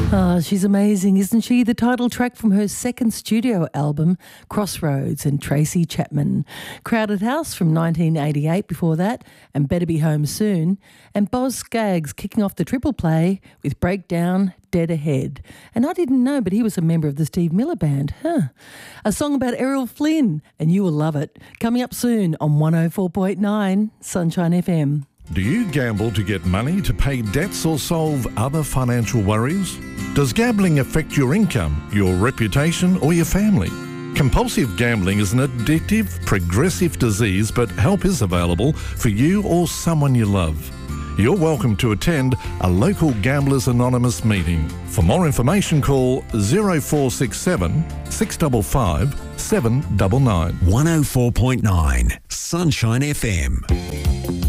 Oh, she's amazing, isn't she? The title track from her second studio album, Crossroads, and Tracy Chapman. Crowded House from 1988 before that, and Better Be Home Soon. And Boz Scaggs kicking off the triple play with Breakdown, Dead Ahead. And I didn't know, but he was a member of the Steve Miller Band. A song about Errol Flynn, and you will love it. Coming up soon on 104.9 Sunshine FM. Do you gamble to get money to pay debts or solve other financial worries? Does gambling affect your income, your reputation or your family? Compulsive gambling is an addictive, progressive disease, but help is available for you or someone you love. You're welcome to attend a local Gamblers Anonymous meeting. For more information, call 0467 655 799. 104.9 Sunshine FM.